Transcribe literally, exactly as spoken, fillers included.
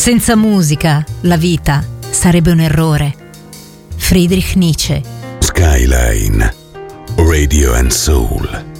Senza musica, la vita sarebbe un errore. Friedrich Nietzsche. Skyline, Radio and Soul.